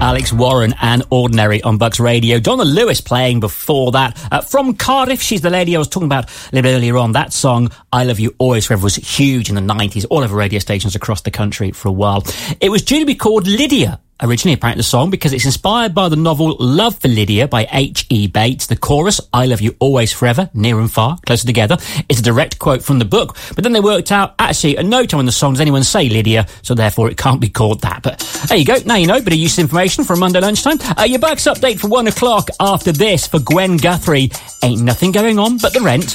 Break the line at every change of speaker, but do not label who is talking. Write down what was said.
Alex Warren and Ordinary on Bucks Radio. Donna Lewis playing before that. From Cardiff, she's the lady I was talking about a little bit earlier on. That song, I Love You Always Forever, was huge in the 90s, all over radio stations across the country for a while. It was due to be called Lydia originally, apparently, the song, because it's inspired by the novel Love for Lydia by H.E. Bates. The chorus, I Love You Always Forever, near and far, closer together, is a direct quote from the book. But then they worked out, actually, at no time in the song does anyone say Lydia, so therefore it can't be called that. But there you go. Now you know, bit of useful information for a Monday lunchtime. Your Bucks update for 1 o'clock after this for Gwen Guthrie. Ain't nothing going on but the rent.